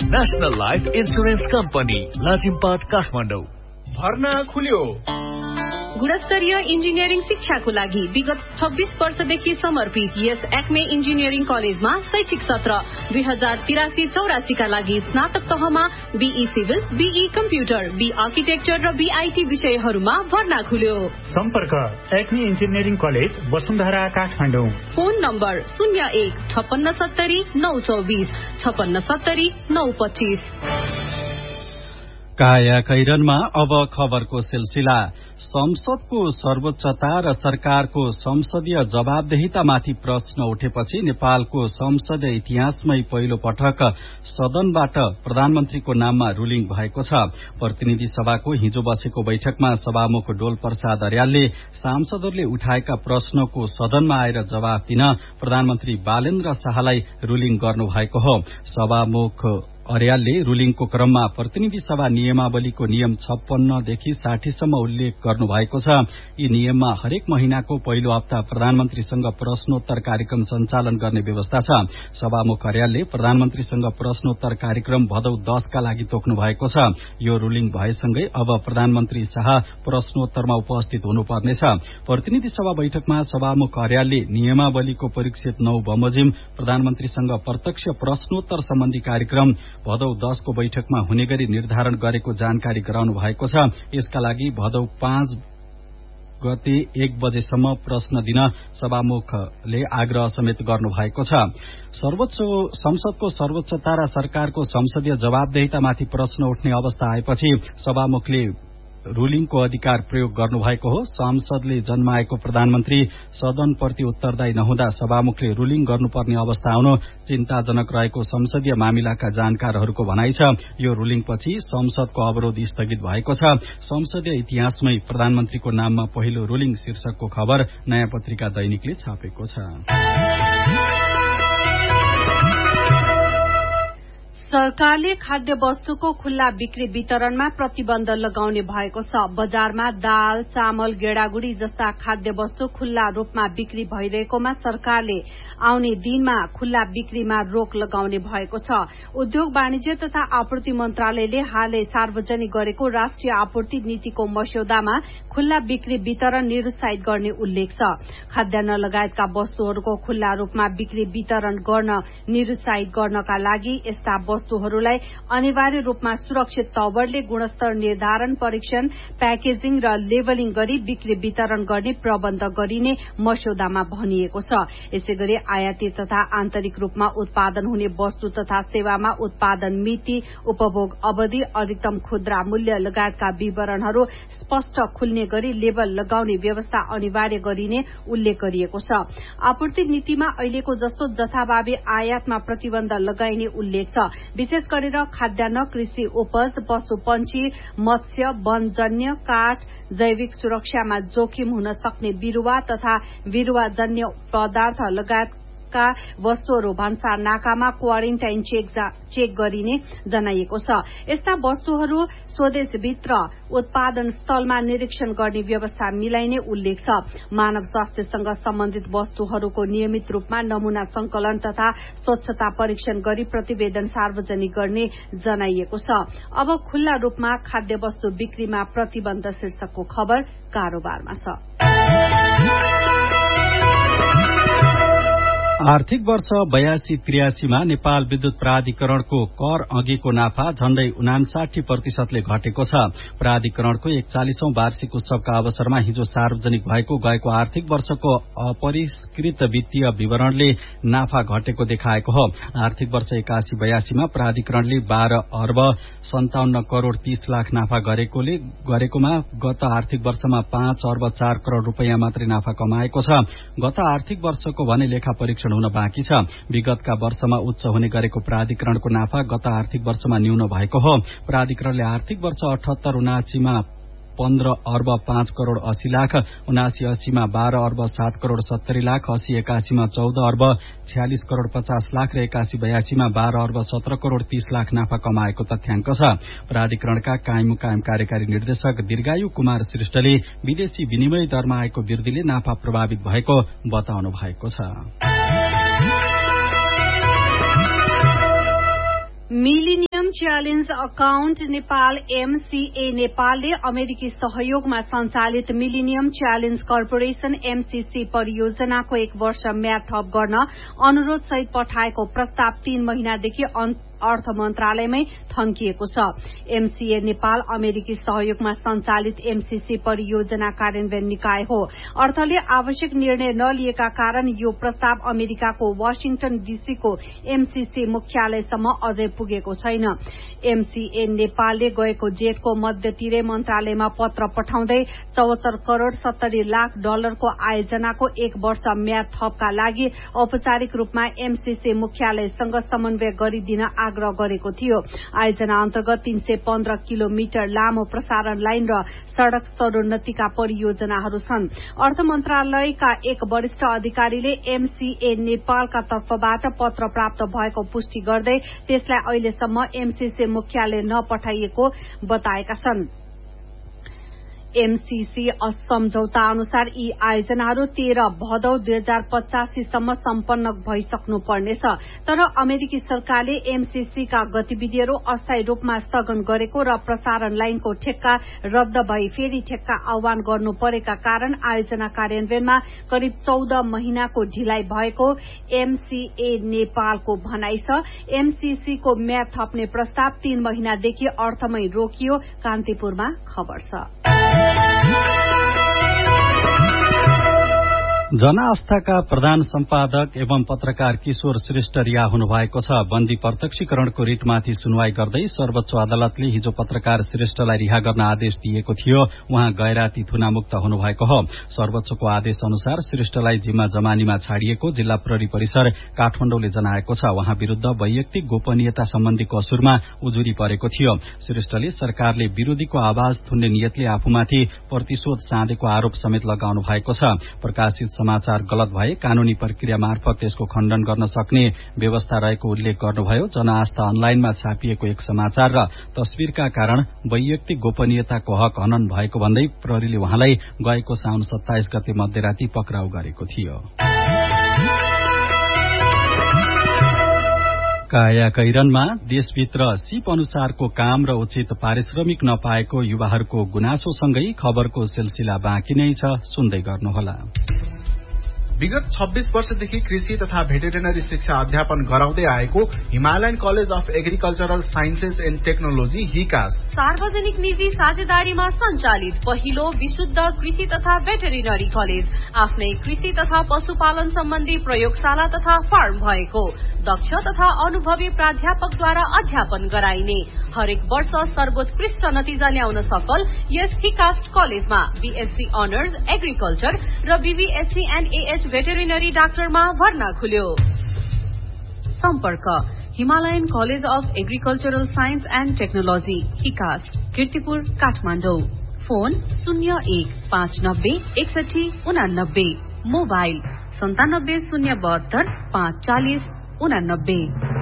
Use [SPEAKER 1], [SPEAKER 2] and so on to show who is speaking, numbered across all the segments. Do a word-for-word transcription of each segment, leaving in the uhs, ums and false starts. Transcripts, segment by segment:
[SPEAKER 1] National life insurance company Lazimpat Kathmandu.
[SPEAKER 2] भर्ना खुल्यो।
[SPEAKER 3] गुणस्तरीय इन्जिनियरिङ शिक्षाको लागि विगत छब्बीस वर्षदेखि समर्पित यस एक्मे इन्जिनियरिङ कलेजमा शैक्षिक सत्र दुई हजार तिरासी चौरासीका लागि स्नातक तहमा be civil, be computer, be architecture र बीआईटी विषयहरूमा भर्ना खुल्यो।
[SPEAKER 4] सम्पर्क Acme engineering college Vasundhara Kathmandu.
[SPEAKER 3] Phone number शून्य एक छपन्न सत्तरी नौ चौबिस छपन्न सत्तरी नौ पच्चीस।
[SPEAKER 5] काया कैरनमा अब खबरको सिलसिला। संसदको सर्वोच्चता र सरकारको संसदीय जवाबदेहितामाथि प्रश्न उठेपछि नेपालको संसदीय इतिहासमै पहिलो पटक सदनबाट प्रधानमन्त्रीको नाममा रुलिङ भएको छ। प्रतिनिधि सभाको हिजो बसेको बैठकमा सभामुख डोल प्रसाद अर्यालले सांसदहरूले उठाएका प्रश्नको सदनमा आएर जवाफ दिन प्रधानमन्त्री बालेन्द्र शाहलाई रुलिङ गर्नुभएको हो। सभामुख अर्यालले रुलिङको क्रममा प्रतिनिधि सभा नियमावलीको नियम छप्पन्नदेखि साठीसम्म उल्लेख गर्नुभएको छ। यी नियममा हरेक महिनाको पहिलो हप्ता प्रधानमन्त्रीसँग प्रश्नोत्तर कार्यक्रम सञ्चालन गर्ने व्यवस्था छ। सभामुख अर्यालले प्रधानमन्त्रीसँग प्रश्नोत्तर कार्यक्रम भदौ दसका लागि तोक्नु भएको छ। यो रुलिङ भएसँगै अब प्रधानमन्त्री शाह प्रश्नोत्तरमा उपस्थित हुनुपर्नेछ। प्रतिनिधि सभा बैठकमा सभामुख अर्यालले नियमावलीको परिक्षेप नौ बमोजिम प्रधानमन्त्रीसँग प्रत्यक्ष प्रश्नोत्तर सम्बन्धी कार्यक्रम भदौ दसको बैठकमा हुने गरी निर्धारण गरेको जानकारी गराउनु भएको छ। यसका लागि भदौ पाँच गते एक बजेसम्म प्रश्न दिन सभामुखले आग्रह समेत गर्नु भएको छ। सर्वोच्च संसदको सर्वोच्चता र सरकारको संसदीय जवाबदेहितामाथि प्रश्न उठ्ने अवस्था आएपछि सभामुखले रुलिङको अधिकार प्रयोग गर्नुभएको हो। सांसदले जन्माएको प्रधानमन्त्री सदनप्रति उत्तरदायी नहुँदा सभामुखले रुलिङ गर्नुपर्ने अवस्था आउनु चिन्ताजनक रहेको संसदीय मामिलाका जानकारहरूको भनाइ छ। यो रुलिङपछि संसदको अवरोध स्थगित भएको छ। संसदीय इतिहासमै प्रधानमन्त्रीको नाममा पहिलो रुलिङ शीर्षकको खबर नयाँ पत्रिका दैनिकले छापेको छ।
[SPEAKER 6] सरकारले खाद्य वस्तुको खुल्ला बिक्री वितरणमा प्रतिबन्ध लगाउने भएको छ। बजारमा दाल, चामल, गेडागुडी जस्ता खाद्य वस्तु खुल्ला रूपमा बिक्री भइरहेकोमा सरकारले आउने दिनमा खुल्ला बिक्रीमा रोक लगाउने भएको छ। उद्योग वाणिज्य तथा आपूर्ति मन्त्रालयले हालै सार्वजनिक गरेको राष्ट्रिय आपूर्ति नीतिको मस्यौदामा खुल्ला बिक्री वितरण निरुत्साहित गर्ने उल्लेख छ। खाद्यान्न लगायतका वस्तुहरूको खुल्ला रूपमा बिक्री वितरण गर्न निरुत्साहित गर्नका लागि यस्ता वस्तुहरूलाई अनिवार्य रूपमा सुरक्षित तवरले गुणस्तर निर्धारण, परीक्षण, प्याकेजिङ र लेबलिङ गरी बिक्री वितरण गर्ने प्रबन्ध गरिने मस्यौदामा भनिएको छ। यसैगरी आयातित तथा आन्तरिक रूपमा उत्पादन हुने वस्तु तथा सेवामा उत्पादन मिति, उपभोग अवधि, अधिकतम खुद्रा मूल्य लगायतका विवरणहरू स्पष्ट खुल्ने गरी लेबल लगाउने व्यवस्था अनिवार्य गरिने उल्लेख गरिएको छ। आपूर्ति नीतिमा अहिलेको जस्तो जथाभावी आयातमा प्रतिबन्ध लगाइने उल्लेख छ। विशेष गरेर खाद्यान्न, कृषि उपज, पशुपन्छी, मत्स्य, वनजन्य, काठ, जैविक सुरक्षामा जोखिम हुन सक्ने बिरूवा तथा बिरूवाजन्य पदार्थ लगायत का वस्तुहरू भन्सा नाकामा क्वारेन्टाइन चेक, चेक गरिने जनाइएको छ। यस्ता वस्तुहरू स्वदेशभित्र उत्पादन स्थलमा निरीक्षण गर्ने व्यवस्था मिलाइने उल्लेख छ। मानव स्वास्थ्यसँग सम्बन्धित वस्तुहरूको नियमित रूपमा नमूना संकलन तथा स्वच्छता परीक्षण गरी प्रतिवेदन सार्वजनिक गर्ने जनाइएको छ। अब खुल्ला रूपमा खाद्य वस्तु बिक्रीमा प्रतिबन्ध शीर्षकको खबर कारोबारमा छ।
[SPEAKER 5] आर्थिक वर्ष बयासी त्रियासीमा नेपाल विद्युत प्राधिकरणको कर अघिको नाफा झण्डै उनासाठी प्रतिशतले घटेको छ। प्राधिकरणको एकचालिसौं वार्षिक उत्सवका अवसरमा हिजो सार्वजनिक भएको गएको आर्थिक वर्षको अपरिष्कृत वित्तीय विवरणले नाफा घटेको देखाएको हो। आर्थिक वर्ष एकासी बयासीमा प्राधिकरणले बाह्र अर्ब सन्ताउन्न करोड़ तीस लाख नाफा गरेकोले गरेकोमा गत आर्थिक वर्षमा पाँच अर्ब चार करोड़ रूपियाँ मात्रै नाफा कमाएको छ। गत आर्थिक वर्षको भने लेखा परीक्षण हुन बाँकी छ। विगतका वर्षमा उच्च हुने गरेको प्राधिकरणको नाफा गत आर्थिक वर्षमा न्यून भएको हो। प्राधिकरणले आर्थिक वर्ष अठहत्तर उनासीमा पन्ध्र अर्ब पाँच करोड़ अस्सी लाख, उनासी अस्सीमा बाह्र अर्ब सात करोड़ सत्तरी लाख, अस्सी एकासीमा चौध अर्ब छ्यालिस करोड़ पचास लाख र एकासी बयासीमा बाह्र अर्ब सत्र करोड़ तीस लाख नाफा कमाएको तथ्याङ्क छ। प्राधिकरणका कायम कायम कार्यकारी निर्देशक दीर्घायु कुमार श्रेष्ठले विदेशी विनिमय दरमा आएको वृद्धिले नाफा प्रभावित भएको बताउनु भएको छ।
[SPEAKER 6] Millennium challenge account Nepal MCA नेपालले अमेरिकी सहयोगमा सञ्चालित मिलिनियम च्यालेन्ज कर्पोरेशन एमसीसी परियोजनाको एक वर्ष म्याद थप गर्न अनुरोध सहित पठाएको प्रस्ताव तीन महिनादेखि अर्थ मन्त्रालयमै थन्किएको छ। एमसीए नेपाल अमेरिकी सहयोगमा सञ्चालित एमसीसी परियोजना कार्यान्वयन निकाय हो। अर्थले आवश्यक निर्णय नलिएका कारण यो प्रस्ताव अमेरिकाको वाशिङटन डीसीको एमसीसी मुख्यालयसम्म अझै पुगेको छैन। एमसीए नेपालले गएको जेठको मध्यतिरै मन्त्रालयमा पत्र पठाउँदै चौहत्तर करोड़ सत्तरी लाख डलरको आयोजनाको एक वर्ष म्याद थपका लागि औपचारिक रूपमा एमसीसी मुख्यालयसँग समन्वय गरिदिन आग्रह गरेको थियो। आयोजना अन्तर्गत तीन सय पन्ध्र किलोमिटर लामो प्रसारण लाइन र सड़क स्तरोन्नतिका परियोजनाहरू छन्। अर्थ मन्त्रालयका एक वरिष्ठ अधिकारीले एमसीए नेपालका तर्फबाट पत्र प्राप्त भएको पुष्टि गर्दै त्यसलाई अहिलेसम्म एमसीसी मुख्यालय नपठाइएको बताएका छन्। एमसीसी सम्झौता अनुसार यी आयोजनाहरू तेह्र भदौ दुई हजार पचासीसम्म सम्पन्न भइसक्नु पर्नेछ। तर अमेरिकी सरकारले एमसीसीका गतिविधिहरू अस्थायी रूपमा स्थगन गरेको र प्रसारण लाइनको ठेक्का रद्द भई फेरि ठेक्का आह्वान गर्नु परेका कारण आयोजना कार्यान्वयनमा करिब चौध महिनाको ढिलाइ भएको एमसीए नेपालको भनाइ छ। एमसीसीको म्याद थप्ने प्रस्ताव तीन महिनादेखि अर्थमै रोकियो। कान्तिपुरमा खबर छ।
[SPEAKER 5] जनआस्थाका प्रधान सम्पादक एवं पत्रकार किशोर श्रेष्ठ रिहा हुनुभएको छ। बन्दी प्रत्यक्षीकरणको रिटमाथि सुनवाई गर्दै सर्वोच्च अदालतले हिजो पत्रकार श्रेष्ठलाई रिहा गर्न आदेश दिएको थियो। उहाँ गैराती थुनामुक्त हुनुभएको हो। सर्वोच्चको आदेश अनुसार श्रेष्ठलाई जिम्मा जमानीमा छाडिएको जिल्ला प्रहरी परिसर काठमाडौँले जनाएको छ। उहाँ विरूद्ध वैयक्तिक गोपनीयता सम्बन्धी कसुरमा उजुरी परेको थियो। श्रेष्ठले सरकारले विरोधीको आवाज थुन्ने नियतले आफूमाथि प्रतिशोध साँधेको आरोप समेत लगाउनु भएको छ। प्रकाशित समाचार गलत भए कानूनी प्रक्रिया मार्फत त्यसको खण्डन गर्न सक्ने व्यवस्था रहेको उल्लेख गर्नुभयो। जनआस्था अनलाइनमा छापिएको एक समाचार र तस्विरका कारण वैयक्तिक गोपनीयताको हक हनन भएको भन्दै प्रहरीले उहाँलाई गएको साउन सत्ताइस गते मध्यराती पक्राउ गरेको थियो। काया कैरनमा देशभित्र सिप अनुसारको काम र उचित पारिश्रमिक नपाएको युवाहरूको गुनासोसँगै खबरको सिलसिला बाँकी नै छ। सुन्दै गर्नुहोला।
[SPEAKER 2] विगत छब्बीस वर्षदेखि कृषि तथा भेटेरिनरी शिक्षा अध्यापन गराउँदै आएको Himalayan college of agricultural sciences and technology हिकास
[SPEAKER 3] सार्वजनिक निजी साझेदारीमा सञ्चालित पहिलो विशुद्ध कृषि तथा भेटेरिनरी कलेज आफ्नै कृषि तथा पशुपालन सम्बन्धी प्रयोगशाला तथा फार्म भएको दक्ष तथा अनुभवी प्राध्यापकद्वारा अध्यापन गराइने हरेक वर्ष सर्वोत्कृष्ट नतिजा ल्याउन सफल यस हिकास्ट कलेजमा बीएससी अनर्स एग्रिकल्चर र बीबीएससी एण्ड एएच भेटेरिनरी डाक्टरमा भर्ना खुल्यो। सम्पर्क Himalayan college of agricultural science and technology हिकास्ट Kirtipur Kathmandu. Phone शून्य एक पाँच नब्बे एकसठी उनानब्बे मोबाइल सन्तानब्बे शून्य बहत्तर पाँच चालिस उनानब्बे।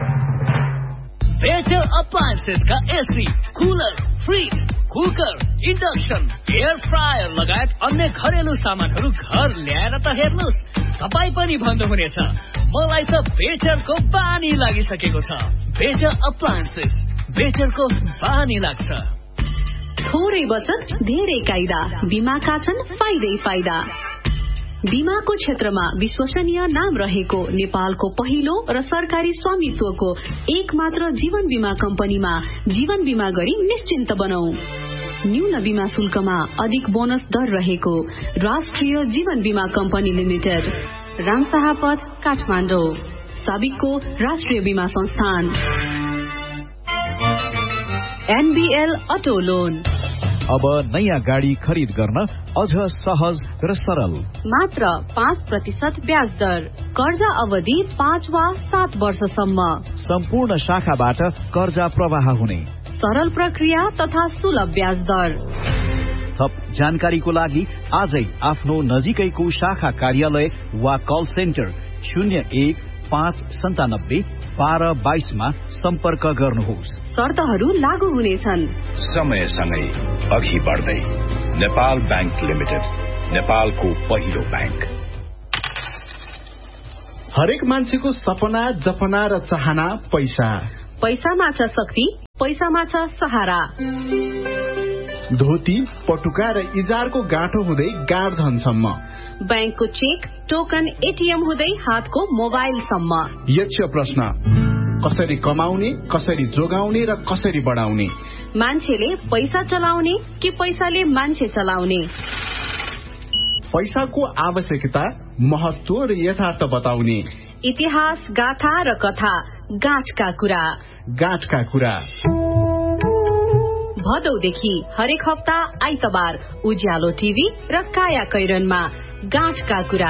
[SPEAKER 1] बेटर अप्लायन्सेस का AC, cooler, fridge, cooker, induction, air fryer लगायत अन्य घरेलु सामानहरू घर ल्याएर त हेर्नुहोस्, तपाईँ पनि भन्नुहुनेछ मलाई त बेटरको बानी लागिसकेको छ। बेटर अप्लायन्सेस, बेटरको बानी लाग्छ।
[SPEAKER 3] थोरै बचत धेरै कायदा, बीमाका छन् फाइदै फाइदा। बीमाको क्षेत्रमा विश्वसनीय नाम रहेको नेपालको पहिलो र सरकारी स्वामित्वको एक मात्र जीवन बीमा कम्पनीमा जीवन बीमा गरी निश्चिन्त बनाऊ। न्यून बीमा शुल्कमा अधिक बोनस दर रहेको राष्ट्रिय जीवन बीमा कम्पनी लिमिटेड, रामशाहपथ काठमाडौँ, साबिकको राष्ट्रिय बीमा संस्थान। एनबीएल अटो लोन
[SPEAKER 7] अब नयाँ गाडी खरिद गर्न अझ सहज र सरल।
[SPEAKER 3] मात्र पाँच प्रतिशत ब्याज दर, कर्जा अवधि पाँच वा सात वर्षसम्म।
[SPEAKER 7] सम्पूर्ण शाखाबाट कर्जा प्रवाह हुने
[SPEAKER 3] सरल प्रक्रिया तथा सुलभ ब्याज दर।
[SPEAKER 7] थप जानकारीको लागि आजै आफ्नो नजिकैको शाखा कार्यालय वा कल सेन्टर शून्य एक पाँच सन्तानब्बे बाह्र बाइसमा सम्पर्क गर्नुहोस्।
[SPEAKER 3] शर्तहरू लागू हुनेछन्।
[SPEAKER 8] समयसँगै अघि बढ्दै नेपाल बैंक लिमिटेड, नेपालको पहिलो बैंक।
[SPEAKER 2] हरेक मान्छेको सपना, जपना र चाहना पैसा।
[SPEAKER 3] पैसामा छ शक्ति, पैसामा छ सहारा।
[SPEAKER 2] धोती, पटुका र इजारको गाँठो हुँदै गाडधनसम्म,
[SPEAKER 3] ब्याङ्कको चेक, टोकन, एटीएम हुँदै हातको मोबाइलसम्म।
[SPEAKER 2] यक्ष प्रश्न, कसरी कमाउने, कसरी जोगाउने र कसरी बढाउने?
[SPEAKER 3] मान्छेले पैसा चलाउने कि पैसाले मान्छे चलाउने?
[SPEAKER 2] पैसाको आवश्यकता, महत्व र यथार्थ बताउने।
[SPEAKER 3] इतिहास, गाथा र कथा, गाँठका कुरा।
[SPEAKER 2] गाँठका कुरा
[SPEAKER 3] भदौदेखि हरेक हप्ता आइतबार उज्यालो टिभी र काया कैरनमा गाँठका कुरा।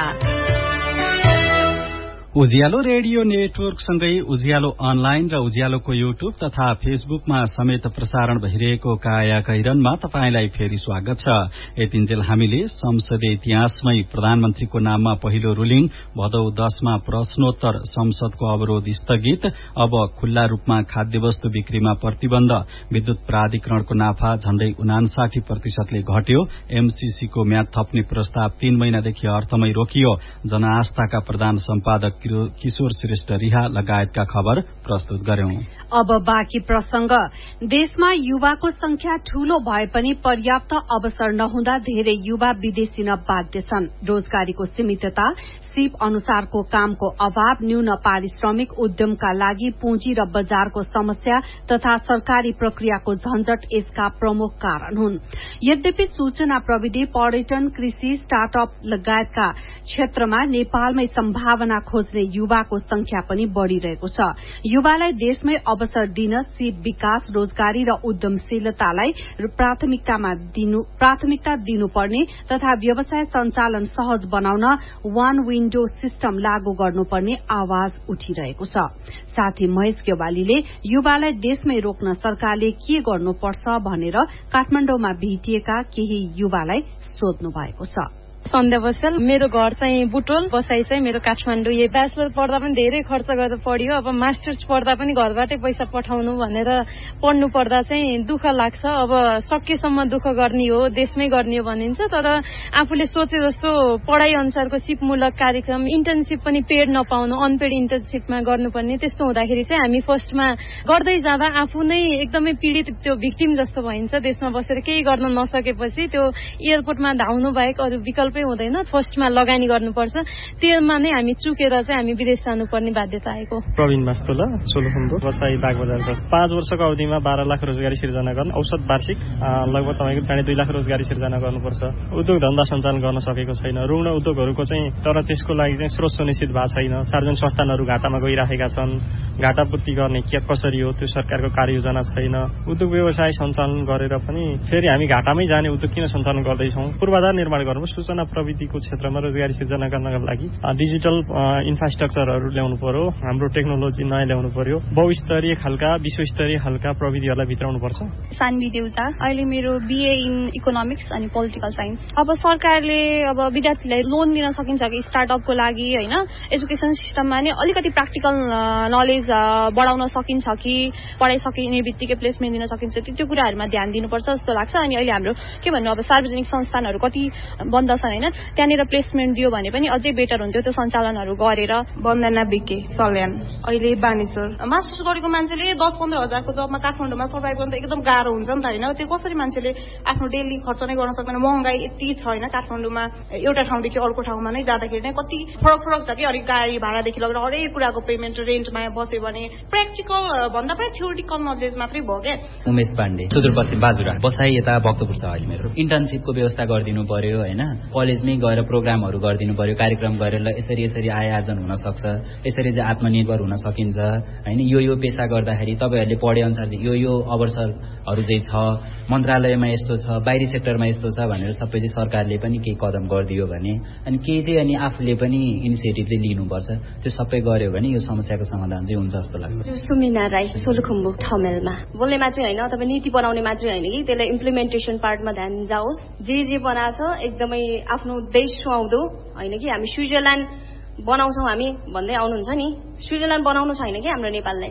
[SPEAKER 5] उज्यालो रेडियो नेटवर्क सँगै उज्यालो अनलाइन र उज्यालोको युट्युब तथा फेसबुकमा समेत प्रसारण भइरहेको काया कैरनमा तपाईंलाई फेरि स्वागत छ। यतिन्जेल हामीले संसदीय इतिहासमै प्रधानमन्त्रीको नाममा पहिलो रुलिङ, भदौ दशमा प्रश्नोत्तर, संसदको अवरोध स्थगित, अब खुल्ला रूपमा खाद्य वस्तु बिक्रीमा प्रतिबन्ध, विद्युत प्राधिकरणको नाफा झण्डै उनासाठी प्रतिशतले घट्यो, एमसीसीको म्याद थप्ने प्रस्ताव तीन महिनादेखि अर्थमै रोकियो, जनआस्थाका प्रधान सम्पादक किशोर श्रेष्ठ रिहा लगायतका खबर प्रस्तुत गर्यौं।
[SPEAKER 6] अब बाँकी प्रसंग। देशमा युवाको संख्या ठूलो भए पनि पर्याप्त अवसर नहुँदा धेरै युवा विदेशिन बाध्य छन्। रोजगारीको सीमितता, सिप अनुसारको कामको अभाव, न्यून पारिश्रमिक, उद्यमका लागि पुँजी र बजारको समस्या तथा सरकारी प्रक्रियाको झन्झट यसका प्रमुख कारण हुन्। यद्यपि सूचना प्रविधि, पर्यटन, कृषि, स्टार्टअप लगायतका क्षेत्रमा नेपालमै सम्भावना खोज्ने युवाको संख्या पनि बढ़िरहेको छ। युवालाई देशमै अवसर दिन सिप विकास, रोजगारी र उद्यमशीलतालाई प्राथमिकतामा दिनु प्राथमिकता दिनुपर्ने तथा व्यवसाय सञ्चालन सहज बनाउन वान विन्डो सिस्टम लागू गर्नुपर्ने आवाज उठिरहेको छ। साथै महेश गेवालीले युवालाई देशमै रोक्न सरकारले के गर्नुपर्छ भनेर काठमाडौँमा भेटिएका केही युवालाई सोध्नु भएको छ।
[SPEAKER 9] सन्ध्या बस्याल, मेरो घर चाहिँ बुटोल, बसाई चाहिँ मेरो काठमाडौँ। यो ब्याचलर पढ्दा पनि धेरै खर्च गरेर पढियो, अब मास्टर्स पढ्दा पनि घरबाटै पैसा पठाउनु भनेर पढ्नु पर्दा चाहिँ दुःख लाग्छ। अब सकेसम्म दुःख गर्ने हो, देशमै गर्ने हो भनिन्छ, तर आफूले सोचे जस्तो पढाइ अनुसारको सिपमूलक कार्यक्रम, इन्टर्नशिप पनि पेड नपाउनु, अनपेड इन्टर्नशिपमा गर्नुपर्ने, त्यस्तो हुँदाखेरि चाहिँ हामी फर्स्टमा गर्दै जाँदा आफू नै एकदमै पीड़ित, त्यो भिक्टिम जस्तो भइन्छ। देशमा बसेर केही गर्न नसकेपछि त्यो एयरपोर्टमा धाउनु बाहेक अरू विकल्प हुँदैन, फर्स्टमा लगानी गर्नुपर्छ। त्यसमा नै हामी चुकेर चाहिँ हामी विदेश जानुपर्ने बाध्यता आएको।
[SPEAKER 10] प्रवीण मास्तोला, सोलुखुम्बु, बसाई बागबजार। पाँच वर्षको अवधिमा बाह्र लाख रोजगारी सिर्जना गर्न, औसत वार्षिक लगभग तपाईँको साढे दुई लाख रोजगारी सिर्जना गर्नुपर्छ। उद्योग धन्दा सञ्चालन गर्न सकेको छैन। रुग्ण उद्योगहरूको चाहिँ तर त्यसको लागि चाहिँ स्रोत सुनिश्चित भएको छैन। सार्वजनिक संस्थानहरू घाटामा गइराखेका छन्। घाटा पूर्ति गर्ने के कसरी हो त्यो सरकारको कार्ययोजना छैन। उद्योग व्यवसाय सञ्चालन गरेर पनि फेरि हामी घाटामै जाने उद्योग किन सञ्चालन गर्दैछौँ? पूर्वाधार निर्माण गर्नु, सूचना प्रविधिको क्षेत्रमा रोजगारी सिर्जना गर्नका लागि डिजिटल इन्फ्रास्ट्रक्चरहरू ल्याउनु पर्यो, हाम्रो टेक्नोलोजी नयाँ ल्याउनु पर्यो, बहुस्तरीय खालका विश्वस्तरीय खालका प्रविधिहरूलाई भित्राउनु पर्छ।
[SPEAKER 11] सान्वी देउजा, अहिले मेरो बीए इन इकोनोमिक्स अनि पोलिटिकल साइन्स। अब सरकारले अब विद्यार्थीलाई लोन दिन सकिन्छ कि स्टार्टअपको लागि, होइन, एजुकेसन सिस्टममा नै अलिकति प्र्याक्टिकल नलेज बढाउन सकिन्छ कि पढाइ सकिने बित्तिकै प्लेसमेन्ट दिन सकिन्छ कि, त्यो कुराहरूमा ध्यान दिनुपर्छ जस्तो लाग्छ। अनि अहिले हाम्रो के भन्नु, अब सार्वजनिक संस्थानहरू कति बन्द छन्, होइन, त्यहाँनिर प्लेसमेन्ट दियो भने पनि अझै बेटर हुन्थ्यो, त्यो सञ्चालनहरू गरेर।
[SPEAKER 12] वन्दना बिके, कल्याण, अहिले बानेश्वर।
[SPEAKER 11] मास्टर्स गरेको मान्छेले दस पन्ध्र हजारको जबमा काठमाडौँमा सर्भाइभ गर्नु त एकदम गाह्रो हुन्छ नि त, होइन। त्यो कसरी मान्छेले आफ्नो डेली खर्च नै गर्न सक्दैन? महँगाई यति छ, होइन, काठमाडौँमा एउटा ठाउँदेखि अर्को ठाउँमा नै जाँदाखेरि नै कति फरक फरक छ कि, हरेक गाडी भाडादेखि लगेर हरेक कुराको पेमेन्ट रेन्टमा बस्यो भने प्र्याक्टिकल भन्दा पनि थ्योरिटिकल नलेज मात्रै भयो क्या।
[SPEAKER 13] उमेश पाण्डे, सुदूरपश्चिम बाजुरा, बसाई यता भक्तपुर छ। अहिले मेरो इन्टर्नशिपको व्यवस्था गरिदिनु पर्यो, होइन, कलेजमै गएर प्रोग्रामहरू गरिदिनु पर्यो, कार्यक्रम गरेर यसरी यसरी आय आर्जन हुन सक्छ, यसरी चाहिँ आत्मनिर्भर हुन सकिन्छ, होइन। यो यो पेसा गर्दाखेरि तपाईँहरूले पढे अनुसार यो यो अवसरहरू चाहिँ छ, मन्त्रालयमा यस्तो छ, बाहिरी सेक्टरमा यस्तो छ भनेर सबै चाहिँ सरकारले पनि केही कदम गरिदियो भने, अनि केही चाहिँ अनि आफूले पनि इनिसिएटिभ चाहिँ लिनुपर्छ। त्यो सबै गर्यो भने यो समस्याको समाधान चाहिँ हुन्छ जस्तो लाग्छ।
[SPEAKER 14] सुमिना राई, सोलुखुम्बु, ठमेलमा। बोल्ने मात्रै होइन, तपाईँ नीति बनाउने मात्रै होइन कि त्यसलाई इम्प्लिमेन्टेसन पार्टमा ध्यान जाओस्। जे जे बनाएको छ एकदमै आफ्नो देश सुहाउँदो, होइन कि हामी स्विजरल्यान्ड बनाउँछौँ हामी भन्दै आउनुहुन्छ नि, स्विजरल्यान्ड बनाउनु छैन कि हाम्रो नेपाललाई,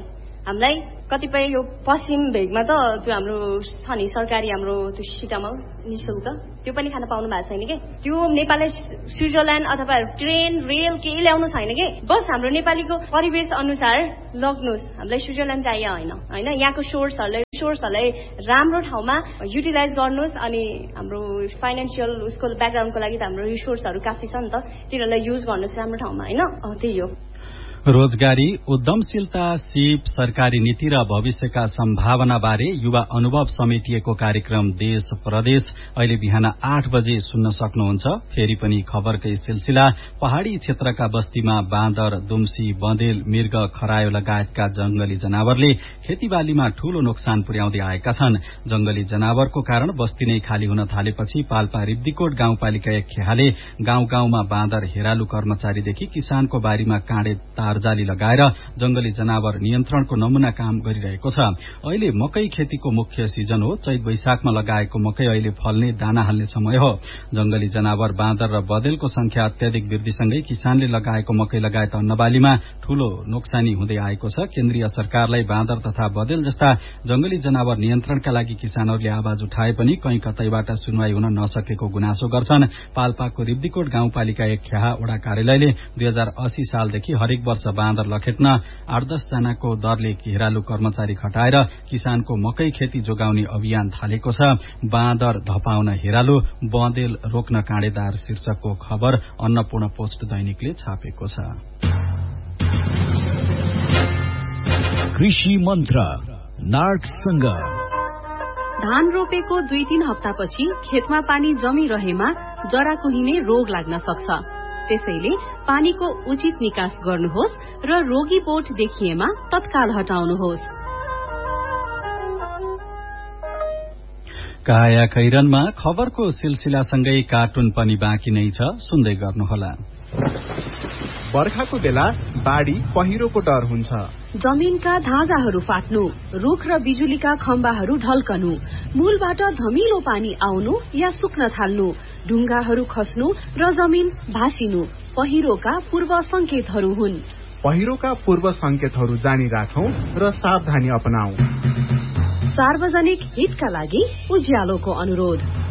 [SPEAKER 14] हामीलाई कतिपय यो पश्चिम भेगमा त त्यो हाम्रो छ नि सरकारी हाम्रो त्यो सिटामल निशुल्क त्यो पनि खान पाउनु भएको छैन कि त्यो नेपालले स्विजरल्यान्ड अथवा ट्रेन रेल केही ल्याउनु छैन कि बस हाम्रो नेपालीको परिवेश अनुसार लग्नुहोस् हामीलाई स्विजरल्यान्ड चाहियो होइन होइन यहाँको सोर्सहरूलाई रिसोर्सहरूलाई राम्रो ठाउँमा युटिलाइज गर्नुहोस् अनि हाम्रो फाइनेन्सियल उसको ब्याकग्राउन्डको लागि त हाम्रो रिसोर्सहरू काफी छ नि त तिनीहरूलाई युज गर्नुहोस् राम्रो ठाउँमा होइन त्यही हो
[SPEAKER 5] रोजगारी उद्यमशीलता सिप सरकारी नीति र भविष्यका सम्भावना बारे युवा अनुभव समेटिएको कार्यक्रम देश प्रदेश अहिले बिहान आठ बजे सुन्न सक्नुहुन्छ। फेरि पनि खबरकै सिलसिला पहाड़ी क्षेत्रका बस्तीमा बाँदर दुम्सी बँदेल मृग खरायो लगायतका जंगली जनावरले खेतीबालीमा ठूलो नोक्सान पुर्याउँदै आएका छन्। जंगली जनावरको कारण बस्ती नै खाली हुन थालेपछि पाल्पा रिब्दीकोट गाउँपालिका एक खेहाले गाउँ गाउँमा बाँदर हेरालु कर्मचारीदेखि किसानको बारीमा काँडे तारजाली लगाएर जंगली जनावर नियन्त्रणको नमूना काम गरिरहेको छ। अहिले मकै खेतीको मुख्य सिजन हो। चैत वैशाखमा लगाएको मकै अहिले फल्ने दाना हाल्ने समय हो। जंगली जनावर बाँदर र बँदेलको संख्या अत्याधिक वृद्धिसँगै किसानले लगाएको मकै लगायत अन्नबालीमा ठूलो नोक्सानी हुँदै आएको छ। केन्द्रीय सरकारलाई बाँदर तथा बँदेल जस्ता जंगली जनावर नियन्त्रणका लागि किसानहरूले आवाज उठाए पनि कहीँ कतैबाट सुनवाई हुन नसकेको गुनासो गर्छन्। पाल्पाको रिब्दीकोट गाउँपालिका एक खेहा वडा कार्यालयले दुई हजार अस्सी सालदेखि हरेक वर्ष बाँदर लखेट्न आठ दस जनाको दरले घेरालु कर्मचारी खटाएर किसानको मकै खेती जोगाउने अभियान थालेको छ। बाँदर धपाउन हेरालु बँदेल रोक्न काँडेदार शीर्षकको खबर अन्नपूर्ण पोस्ट दैनिकले छापेको छ।
[SPEAKER 7] कृषि मन्त्र नार्कसँग
[SPEAKER 3] धान रोपेको दुई तीन हप्तापछि खेतमा पानी जमिरहेमा जरा कुहिने रोग लाग्न सक्छ। त्यसैले पानीको उचित निकास गर्नुहोस् र रोगी बोट देखिएमा तत्काल हटाउनुहोस्।
[SPEAKER 5] काया खैरनमा खबरको सिलसिलासँगै कार्टुन पनि बाँकी नै छ, सुन्दै गर्नुहोला।
[SPEAKER 2] बर्खाको बेला बाढ़ी पहिरोको डर हुन्छ।
[SPEAKER 3] जमीनका धाजाहरू फाट्नु, रुख र बिजुलीका खम्बाहरू ढल्कनु, मूलबाट धमिलो पानी आउनु या सुक्न थाल्नु, ढुङ्गाहरू खस्नु र जमिन भासिनु पहिरोका पूर्व संकेतहरू हुन्।
[SPEAKER 2] पहिरोका पूर्व संकेतहरू जानी राखौं र सावधानी अपनाऊ।
[SPEAKER 3] सार्वजनिक हितका लागि उज्यालोको अनुरोध।